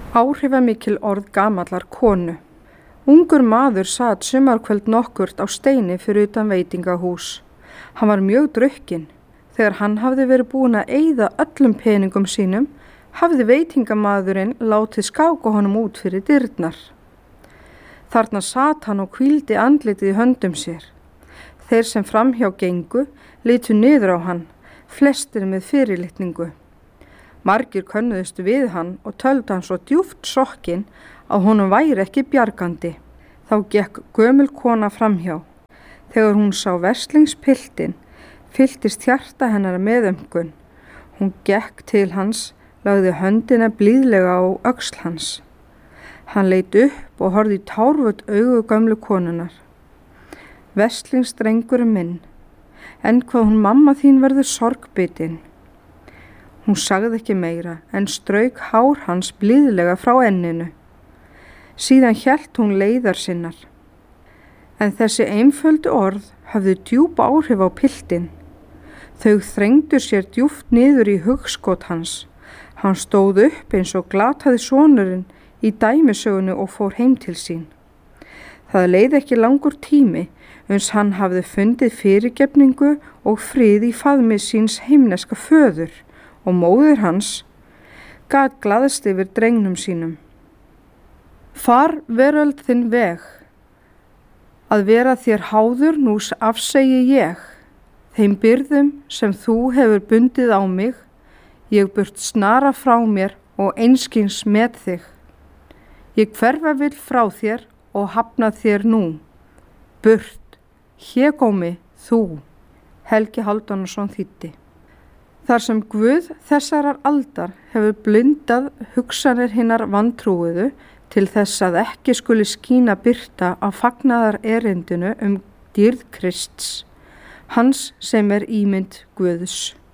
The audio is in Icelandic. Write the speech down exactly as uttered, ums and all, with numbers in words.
Áhrifamikil orð gamallar konu. Ungur maður sat sumarkvöld nokkurt á steini fyrir utan veitingahús. Hann var mjög drukkinn. Þegar hann hafði verið búinn að eyða öllum peningum sínum, hafði veitingamaðurinn látið skáka honum út fyrir dyrnar. Þarna sat hann og hvíldi andlitið í höndum sér. Þeir sem framhjá gengu litu niður á hann, flestir með fyrirlitningu. Margir könnuðust við hann og töldu hann svo djúpt sokkinn að honum væri ekki bjargandi. Þá gekk gömul kona framhjá. Þegar hún sá verslingspiltinn, fylltist hjarta hennar meðaumkun. Hún gekk til hans, lagði höndina blíðlega á öxl hans. Hann leit upp og horfði í tárvot augu gömlu konunnar. Veslingstrengur minn, en hvað hún mamma þín verður sorgbitin. Hún sagði ekki meira en strauk hár hans blíðlega frá enninu. Síðan hélt hún leiðar sinnar. En þessi einföldu orð hafði djúp áhrif á piltinn. Þau þrengdu sér djúpt niður í hugskot hans. Hann stóð upp eins og glataði sonurinn í dæmisögunni og fór heim til sín. Það leið ekki langur tími uns hann hafði fundið fyrirgefningu og frið í faðmi síns himneska föður og móðir hans gat glaðst yfir drengnum sínum. Far veröld þinn veg, að vera þér háður nú afsegi ég, þeim byrðum sem þú hefur bundið á mig, ég burt snara frá mér og einskins með þig. Ég hverfa vill frá þér og hafna þér nú. Burt, hégómi þú. Helgi Hálfdanarson þýddi. Þar sem Guð þessarar aldar hefur blundað hugsanir hinnar vantrúuðu til þess að ekki skuli skína birta á fagnaðar erindinu um dýrð Krists, hans sem er ímynd Guðs.